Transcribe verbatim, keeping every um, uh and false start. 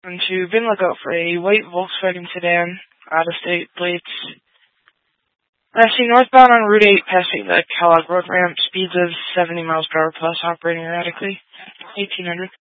And to bin lookout for a white Volkswagen sedan, out-of-state plates. Last seen northbound on Route eight, passing the Kellogg Road ramp, speeds of seventy miles per hour plus, operating erratically. eighteen hundred.